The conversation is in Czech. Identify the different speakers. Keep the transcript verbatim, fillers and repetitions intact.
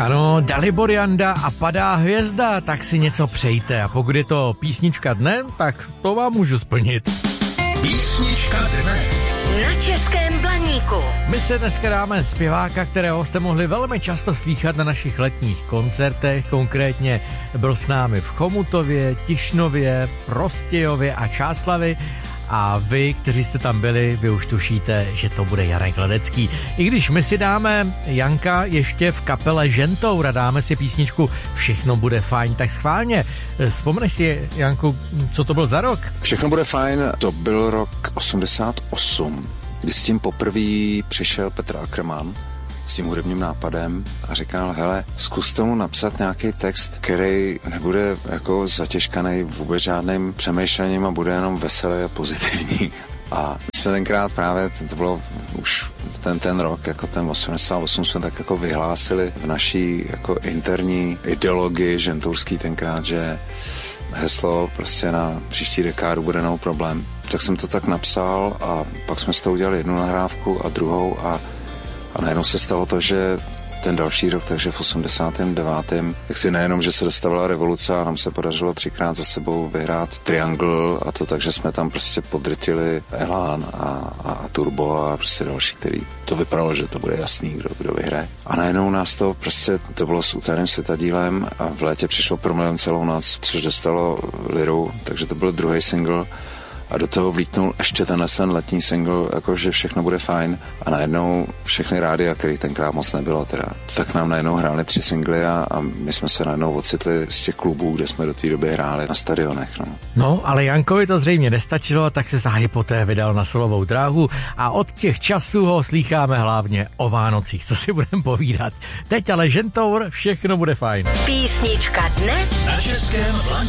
Speaker 1: Ano, Dalibor Janda a Padá hvězda, tak si něco přejte. A pokud je to písnička dne, tak to vám můžu splnit.
Speaker 2: Písnička dne
Speaker 3: na Českém Blaníku.
Speaker 1: My se dneska dáme zpěváka, kterého jste mohli velmi často slýchat na našich letních koncertech. Konkrétně byl s námi v Chomutově, Tišnově, Prostějově a Čáslavi. A vy, kteří jste tam byli, vy už tušíte, že to bude Janek Ledecký. I když my si dáme Janka ještě v kapele Žentour a dáme si písničku Všechno bude fajn, tak schválně. Vzpomeneš si, Janku, co to byl za rok?
Speaker 4: Všechno bude fajn, to byl rok osmdesát osm, kdy s tím poprvé přišel Petr Ackermann s tím hudebním nápadem a říkal, hele, zkus tomu napsat nějaký text, který nebude jako zatěžkaný vůbec žádným přemýšlením a bude jenom veselý a pozitivní. A my jsme tenkrát právě, to bylo už ten, ten rok, jako ten osmdesát osm, jsme tak jako vyhlásili v naší jako interní ideologii žentourský tenkrát, že heslo prostě na příští dekádu bude no problém. Tak jsem to tak napsal a pak jsme z toho udělali jednu nahrávku a druhou a A najednou se stalo to, že ten další rok, takže v osmdesátém devátém jak si nejenom, že se dostavila revoluce a nám se podařilo třikrát za sebou vyhrát Triangle a to, takže jsme tam prostě podrytili Elán a, a, a Turbo a prostě další, který to vypadalo, že to bude jasný, kdo, kdo vyhraje. A najednou nás to prostě, to bylo s Utajeným světadílem a v létě přišlo Promilion celou noc, což dostalo liru, takže to byl druhý single. A do toho vlítnul ještě tenhle ten letní single, jakože všechno bude fajn. A najednou všechny rádia, který tenkrát moc nebylo teda, tak nám najednou hráli tři singly a, a my jsme se najednou ocitli z těch klubů, kde jsme do té doby hráli na stadionech. No.
Speaker 1: no, ale Jankovi to zřejmě nestačilo, tak se záhy poté vydal na solovou dráhu a od těch časů ho slýcháme hlavně o Vánocích, co si budeme povídat. Teď ale Žentour, všechno bude fajn.
Speaker 3: Písnička dne
Speaker 2: na Českém Blaníku.